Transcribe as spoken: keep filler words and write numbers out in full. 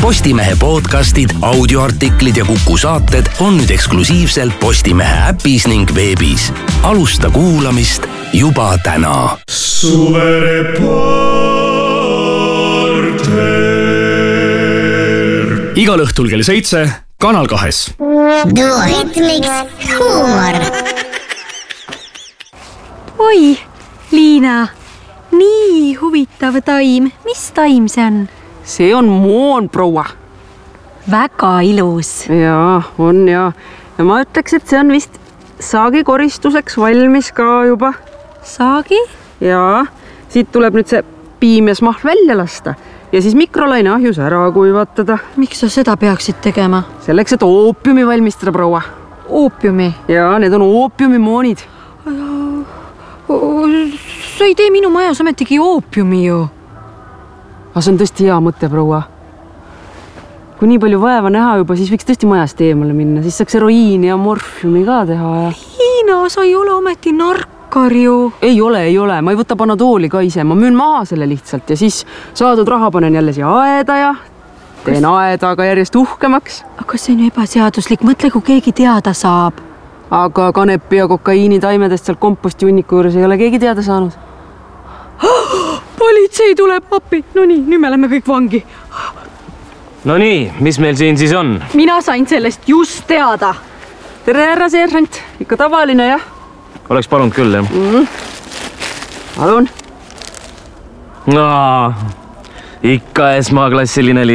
Postimehe podcastid, audioartiklid ja Kuku saated on nüüd eksklusiivselt Postimehe äpis ning veebis. Alusta kuulamist juba täna. Suvereporter. Igal õhtul kell seitse, Kanal kahes. Duoritmiks huumor. Oi, Liina, nii huvitav taim. Mis taim see on? See on moon, proua. Väga ilus. Jaa, on ja. Ja ma ütleks, et see on vist saagi koristuseks valmis ka juba. Saagi? Jaa, siit tuleb nüüd see piim ja smahl välja lasta ja siis mikrolaine ahjus ära kuivatada. Miks sa seda peaksid tegema? Selleks, et oopiumi valmistada, proua. Oopiumi? Jaa, need on oopiumimoonid. Sa ei tee minu majas ometigi oopiumi ju. Aga see on tõesti hea mõte, proua. Kui nii palju vaeva näha juba, siis võiks tõesti majast eemale minna. Siis saaks heroiini ja morfiumi ka teha. Ja... Liina, sa ei ole ometi narkar ju. Ei ole, ei ole. Ma ei võta panadooli ka ise. Ma müün maha selle lihtsalt ja siis saadud raha panen jälle siia aeda ja teen kas... aeda aga järjest uhkemaks. Aga see on ju ebaseaduslik. Mõtle, kui keegi teada saab. Aga kanepi ja kokaiini taimedest seal komposti hunniku juures ei ole keegi teada saanud. Politsei tuleb appi. No nii, nüüd me lähme kõik vangi. No nii, mis meil siin siis on? Mina sain sellest just teada. Tere, härra seersant. Ikka tavaline, jah? Oleks palunud küll, jah. Mm. Palun. No, ikka esmaklassiline